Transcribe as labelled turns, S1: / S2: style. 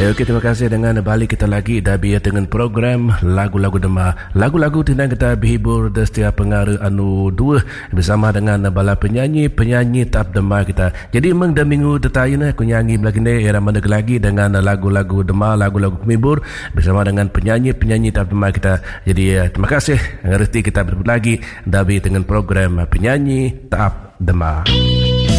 S1: Okey, terima kasih dengan balik kita lagi Dabi dengan program Lagu-Lagu Dema. Lagu-lagu tindak kita berhibur di setiap pengaruh anu 2 bersama dengan bala penyanyi tap Dema kita. Jadi memang dah minggu tetayun aku nyanyi lagi ni era mana lagi dengan lagu-lagu Dema, lagu-lagu penghibur bersama dengan penyanyi tap Dema kita. Jadi terima kasih ngerti kita bertemu lagi Dabi dengan program penyanyi tap Dema.